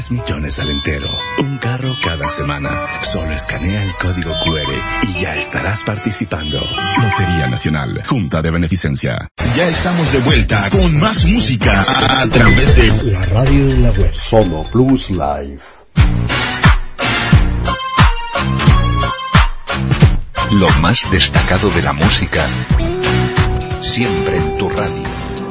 millones al entero. Un carro cada semana. Solo escanea el código QR y ya estarás participando. Lotería Nacional, Junta de Beneficencia. Ya estamos de vuelta con más música a través de la radio y la web. Sono Plus Live. Lo más destacado de la música, siempre en tu radio.